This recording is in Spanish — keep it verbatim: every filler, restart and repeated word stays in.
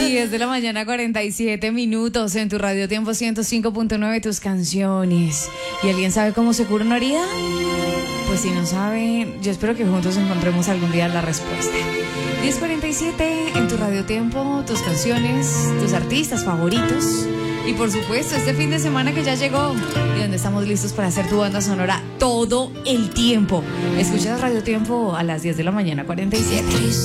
diez de la mañana, cuarenta y siete minutos en tu Radio Tiempo ciento cinco punto nueve, tus canciones. ¿Y alguien sabe cómo se cura una herida? Pues si no sabe, yo espero que juntos encontremos algún día la respuesta. diez cuarenta y siete en tu Radio Tiempo, tus canciones, tus artistas favoritos. Y por supuesto, este fin de semana que ya llegó y donde estamos listos para hacer tu banda sonora todo el tiempo. Escuchas Radio Tiempo a las diez de la mañana, cuarenta y siete.